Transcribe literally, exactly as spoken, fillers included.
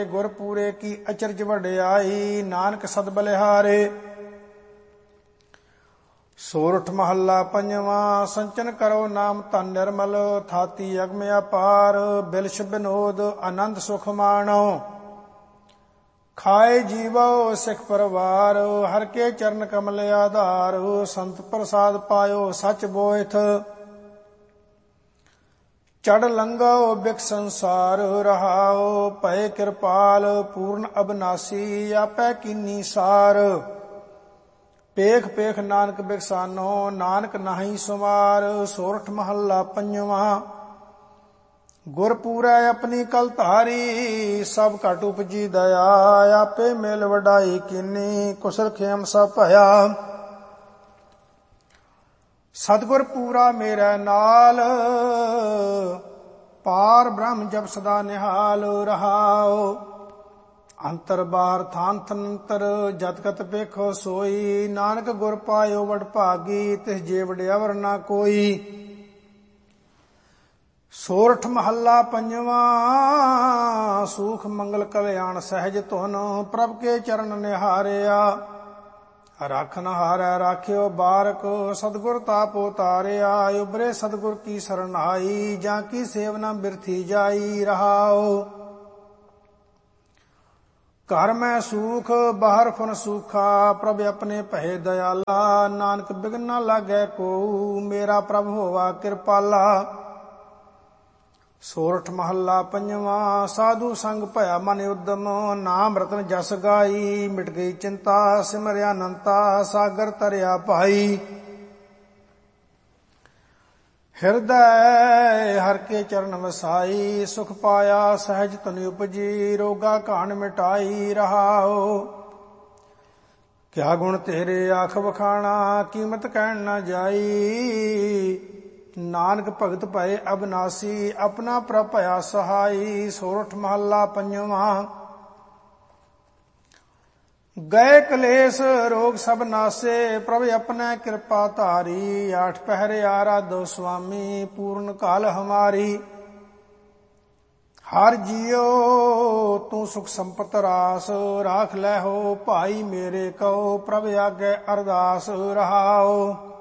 ਗੁਰ ਪੂਰੇ ਕੀ ਅਚਰਜ ਵਡਿਆਈ। ਨਾਨਕ ਸਦ ਬਲਿਹਾਰੇ। ਸੋਰਠ ਮਹੱਲਾ ਪੰਜਵਾਂ। ਸੰਚਨ ਕਰੋ ਨਾਮ ਧਨ ਨਿਰਮਲ, ਥਾਤੀ ਅਗਮ ਅਪਾਰ। ਬਿਲਸ਼ ਬਿਨੋਦ ਆਨੰਦ ਸੁਖ ਮਾਣੋ, ਖਾਏ ਜੀਵੋ ਸਿੱਖ ਪਰਵਾਰ। ਹਰ ਕੇ ਚਰਨ ਕਮਲ ਆਧਾਰ, ਸੰਤ ਪ੍ਰਸਾਦ ਪਾਇਓ ਸਚ ਬੋਇਥ। ਚੜ ਲੰਘੋ ਬਿਖ ਸੰਸਾਰ, ਰਹਾਓ ਭਏ ਕਿਰਪਾਲ। ਪੂਰਨ ਅਬਨਾਸੀ ਆਪੈ ਕੀਨੀ ਸਾਰ, ਪੇਖ ਪੇਖ ਨਾਨਕ ਬਿਖਸਾਨੋ। ਨਾਨਕ ਨਾਹੀ ਸੁਮਾਰ। ਸੋਰਠ ਮਹੱਲਾ ਪੰਜਵਾਂ। ਗੁਰ ਪੂਰੈ ਆਪਣੀ ਕਲ ਧਾਰੀ, ਸਭ ਘਟ ਉਪਜੀ ਦਇਆ। ਆਪੇ ਮਿਲ ਵਡਾਈ ਕੀਨੀ, ਕੁਸਲ ਖੇਮ ਸਭ ਭਇਆ। ਸਤਿਗੁਰ ਪੂਰਾ ਮੇਰੇ ਨਾਲ, ਪਾਰ ਬ੍ਰਹਮ ਜਪ ਸਦਾ ਨਿਹਾਲ। ਰਹਾਓ ਅੰਤਰ ਬਾਹਰ ਥਾਨ ਥਨੰਤਰ, ਜਤ ਕਤ ਵੇਖੋ ਸੋਈ। ਨਾਨਕ ਗੁਰ ਪਾਇਓ ਵਡ ਭਾਗੀ, ਤਿਸ ਜੇ ਵਡਿਆਵਰ ਨਾ ਕੋਈ। ਸੋਰਠ ਮਹੱਲਾ ਪੰਜਵਾਂ। ਸੂਖ ਮੰਗਲ ਕਲਿਆਣ ਸਹਿਜ ਧੁਨ, ਪ੍ਰਭ ਕੇ ਚਰਨ ਨਿਹਾਰਿਆ। ਰਾਖਨ ਹਾਰੈ ਰਾਖਿਓ ਬਾਰਕ, ਸਤਿਗੁਰ ਤਾਪੋ ਤਾਰਿਆ। ਉਬਰੇ ਸਤਿਗੁਰ ਕੀ ਸਰਨਾਈ, ਜਾਂ ਕੀ ਸੇਵਨਾ ਬਿਰਥੀ ਜਾਈ। ਰਹਾਓ ਘਰ ਮੈਂ ਸੂਖ ਬਾਹਰ ਫੁਨ ਸੂਖਾ, ਪ੍ਰਭ ਆਪਣੇ ਭਏ ਦਇਆਲਾ। ਨਾਨਕ ਬਿਘਨ ਨਾ ਲਾਗੈ ਕੋ, ਮੇਰਾ ਪ੍ਰਭ ਹੋਵਾ ਕਿਰਪਾਲਾ। ਸੋਰਠ ਮਹੱਲਾ ਪੰਜਵਾਂ। ਸਾਧੂ ਸੰਗ ਭਇਆ ਮਨ ਉਦਮ, ਨਾਮ ਰਤਨ ਜਸ ਗਾਈ। ਮਿਟ ਗਈ ਚਿੰਤਾ ਸਿਮਰਿਆ ਅਨੰਤਾ, ਸਾਗਰ ਤਰਿਆ ਭਾਈ। ਹਿਰਦੈ ਹਰ ਕੇ ਚਰਨ ਵਸਾਈ, ਸੁਖ ਪਾਇਆ ਸਹਿਜ ਤਨ ਉਪਜੀ। ਰੋਗਾ ਘਾਣ ਮਿਟਾਈ। ਰਹਾਓ ਕਿਆ ਗੁਣ ਤੇਰੇ ਆਖ ਵਖਾਣਾ, ਕੀਮਤ ਕਹਿਣ ਨਾ ਜਾਈ। ਨਾਨਕ ਭਗਤ ਭਏ ਅਬਨਾਸੀ, ਆਪਣਾ ਪ੍ਰਭ ਭਇਆ ਸਹਾਈ। ਸੋਰਠ ਮਹੱਲਾ ਪੰਜਵਾਂ। ਗਏ ਕਲੇਸ਼ ਰੋਗ ਸਭ ਨਾਸੇ, ਪ੍ਰਭ ਆਪਣੇ ਕਿਰਪਾ ਧਾਰੀ। ਆਠ ਪਹਿਰੇ ਆਰਾਧੋ ਸੁਆਮੀ, ਪੂਰਨ ਕਾਲ ਹਮਾਰੀ। ਹਰ ਜੀਓ ਤੂੰ ਸੁਖ ਸੰਪਤ ਰਾਸ, ਰਾਖ ਲੈ ਹੋ ਭਾਈ ਮੇਰੇ ਕਉ। ਪ੍ਰਭ ਆਗੇ ਅਰਦਾਸ। ਰਹਾਓ